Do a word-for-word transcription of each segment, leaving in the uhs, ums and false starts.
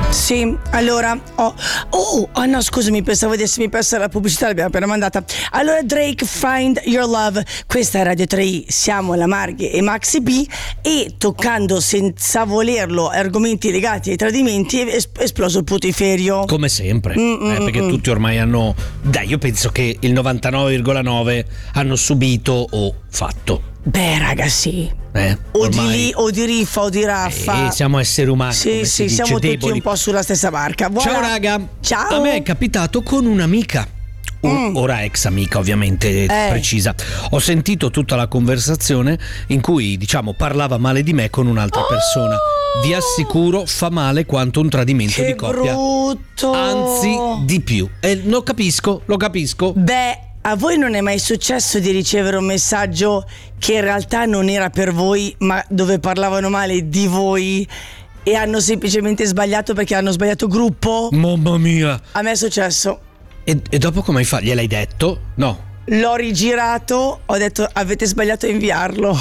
Sì, allora oh, oh, oh no scusami, pensavo di essermi persa la pubblicità, l'abbiamo appena mandata. Allora Drake, Find Your Love, questa è Radio tre i, siamo la Marghe e Maxi B, e toccando senza volerlo argomenti legati ai tradimenti è es- esploso il putiferio. Come sempre, eh, perché tutti ormai hanno, dai, io penso che il novantanove virgola nove hanno subito o fatto. Beh ragazzi, Eh, o ormai... di lì o di riffa o di raffa. Eh, siamo esseri umani. Sì, come sì, si dice, siamo tutti deboli. un po' sulla stessa barca. Voilà. Ciao raga. Ciao. A me è capitato con un'amica. Mm. Ora ex amica, ovviamente, Eh. precisa. Ho sentito tutta la conversazione in cui, diciamo, parlava male di me con un'altra Oh! persona. Vi assicuro, fa male quanto un tradimento Che di coppia. brutto. Anzi, di più. E lo capisco, lo capisco. Beh, a voi non è mai successo di ricevere un messaggio che in realtà non era per voi, ma dove parlavano male di voi e hanno semplicemente sbagliato perché hanno sbagliato gruppo? Mamma mia. A me è successo. E, e dopo come fai? Gliel'hai detto? No. L'ho rigirato, ho detto avete sbagliato a inviarlo.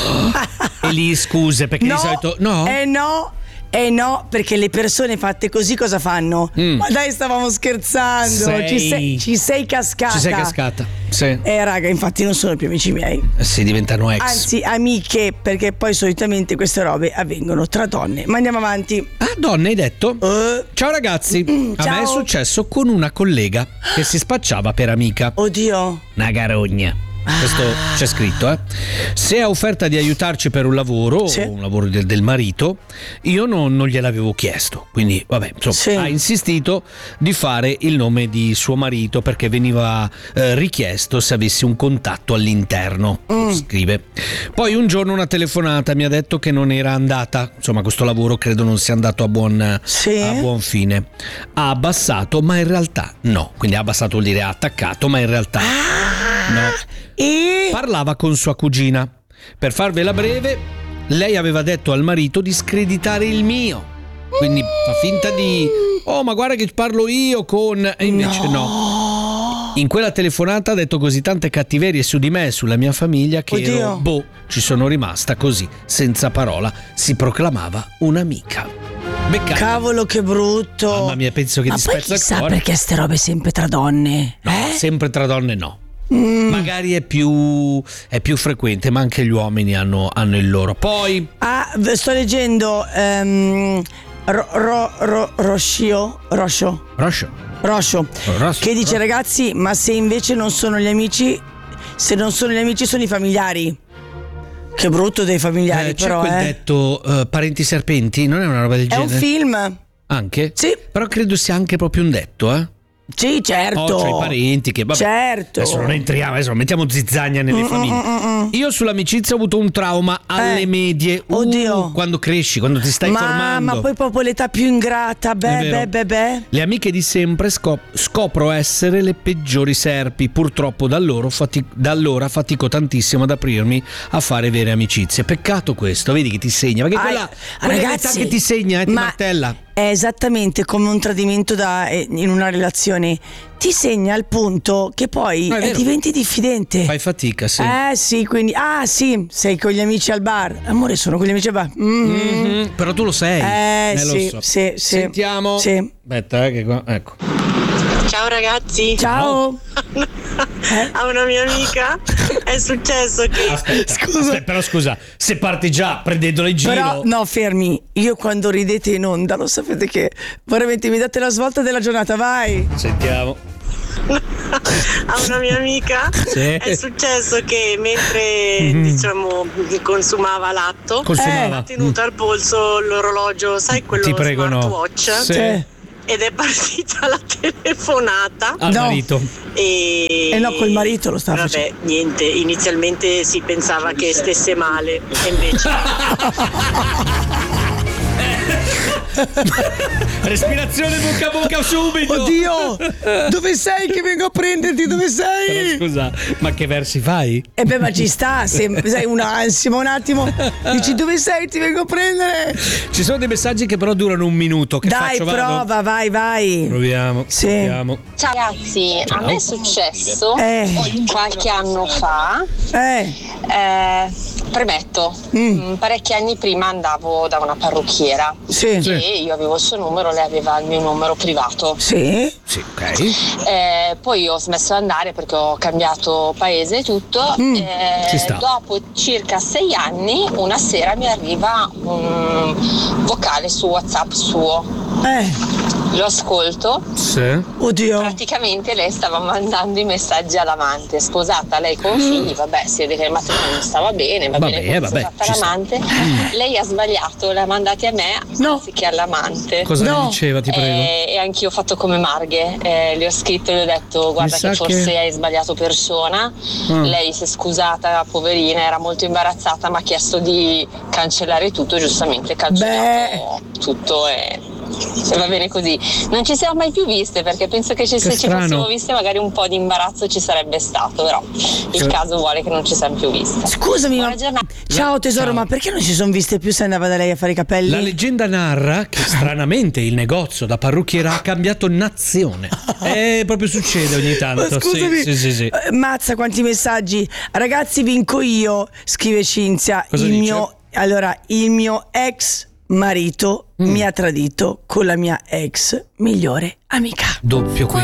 E lì scuse, perché no, di solito no. Eh no. Eh no, perché le persone fatte così cosa fanno? Mm. Ma dai, stavamo scherzando. Sei... Ci, sei, ci sei cascata. Ci sei cascata. Sì. Eh raga, infatti non sono più amici miei. Si diventano ex. Anzi, amiche, perché poi solitamente queste robe avvengono tra donne. Ma andiamo avanti. Ah, donne, hai detto? Uh, Ciao ragazzi. A ciao. me è successo con una collega che si spacciava per amica. Oddio. Una carogna. Questo c'è scritto, eh. Se ha offerta di aiutarci per un lavoro, Sì. o un lavoro del, del marito, io non, non gliel'avevo chiesto. Quindi, vabbè, insomma, Sì. ha insistito di fare il nome di suo marito perché veniva eh, richiesto se avessi un contatto all'interno. Mm. Scrive. Poi un giorno una telefonata mi ha detto che non era andata. Insomma, questo lavoro credo non sia andato a buon, Sì. a buon fine. Ha abbassato, ma in realtà no. Quindi ha abbassato vuol dire ha attaccato, ma in realtà no. E Parlava con sua cugina. Per farvela breve, lei aveva detto al marito di screditare il mio. Quindi fa finta di oh, ma guarda che parlo io con e invece no. In quella telefonata ha detto così tante cattiverie su di me e sulla mia famiglia che Oddio. ero, boh, ci sono rimasta così, senza parola. Si proclamava un'amica. Beccata. cavolo che brutto. Mamma mia, penso che Ma ti poi spezza il chissà cuore. perché ste robe sempre tra donne. No, eh? sempre tra donne no. Mm. Magari è più, è più frequente, ma anche gli uomini hanno, hanno il loro. Poi Ah, sto leggendo ehm, ro, ro, ro, Roscio Roscio Roscio. Roscio Roscio. che dice ragazzi, ma se invece non sono gli amici, se non sono gli amici sono i familiari. Che brutto dei familiari, Eh, c'è però quel eh. detto eh, parenti serpenti, non è una roba del È genere? un film. Anche? Sì. Però credo sia anche proprio un detto, eh? Sì, certo. Oh, c'è i parenti che vabbè, Certo. adesso non entriamo, adesso non mettiamo zizzagna nelle Mm, famiglie. mm, mm, mm. Io sull'amicizia ho avuto un trauma alle Eh. medie. Uh, Oddio. quando cresci, quando ti stai ma, formando. ma poi proprio l'età più ingrata. È Beh, vero. beh, beh, beh. Le amiche di sempre scop- scopro essere le peggiori serpi. Purtroppo da, loro fati- da allora fatico tantissimo ad aprirmi a fare vere amicizie. Peccato questo, vedi che ti segna. Perché Ah, quella, quella è l'età ragazzi, che ti segna e ti ma martella. È esattamente come un tradimento da, eh, in una relazione. Ti segna al punto che poi Ah, è eh, vero. diventi diffidente. Fai fatica, sì. Eh sì, quindi ah sì, sei con gli amici al bar. Amore, sono con gli amici al bar. Mm. Mhm, però tu lo sei. Eh, lo sì, so. sì, sì. Sentiamo. Sì. Aspetta, eh, che qua, ecco. Ciao ragazzi. Ciao. A una mia amica è successo che Aspetta, Scusa. aspetta, però scusa, se parti già prendendolo in giro. Però no, fermi. Io quando ridete in onda, lo sapete che veramente mi date la svolta della giornata, vai. Sentiamo. a una mia amica Sì. è successo che mentre diciamo consumava l'atto Consumava. ha tenuto al polso l'orologio, sai quello Ti prego, no. smartwatch, Sì. Sì. ed è partita la telefonata Al No. marito. e Eh no, col marito lo stava vabbè, niente, inizialmente si pensava che stesse male e invece Respirazione bocca a bocca subito. Oddio! Dove sei che vengo a prenderti? Dove Però sei? scusa, ma che versi fai? E beh, ma ci sta, se sei un'ansia, ma un attimo. Dici dove sei? Ti vengo a prendere. Ci sono dei messaggi che però durano un minuto. Che Dai, faccio? Vado? prova, vai, vai. Proviamo. Sì. Proviamo. Ciao ragazzi, a me è successo Eh. qualche anno fa, Eh, eh, premetto, Mm. mm, parecchi anni prima andavo da una parrucchiera Sì. Sì. e io avevo il suo numero, lei aveva il mio numero privato. Sì. Sì, ok. Eh, poi ho smesso di andare perché ho cambiato paese e tutto. Mm, Eh, ci sta. dopo circa sei anni, una sera mi arriva un vocale su WhatsApp suo. Eh. Lo ascolto. Sì. Oddio. Praticamente lei stava mandando i messaggi all'amante, sposata lei con figli, vabbè, si vede che il matrimonio non stava bene, va Vabbè, bene, vabbè, sposata ci sta. l'amante, lei ha sbagliato, le ha mandati a me No. anziché all'amante. Cosa No. le diceva, ti prego? Eh, e anch'io ho fatto come Marghe, eh, le ho scritto e le ho detto guarda Mi sa che forse che- hai sbagliato persona. Ah. Lei si è scusata, poverina, era molto imbarazzata, ma ha chiesto di cancellare tutto, giustamente cancellato tutto e, e va bene così. Non ci siamo mai più viste perché penso che ci- se ci strano. fossimo viste magari un po' di imbarazzo ci sarebbe stato, però il Sì. caso vuole che non ci siamo più viste. Scusami, Buona ma... giornata. Ciao tesoro, Ciao. ma perché non ci sono viste più se andava da lei a fare i capelli? La leggenda narra che stranamente il negozio da parrucchiera ha cambiato nazione. Eh, proprio succede ogni tanto. Ma scusami, Sì, sì, sì, sì. eh, mazza quanti messaggi. Ragazzi, vinco io, scrive Cinzia. Cosa il dice? mio allora, il mio ex marito Mm. mi ha tradito con la mia ex migliore amica. Doppio qui.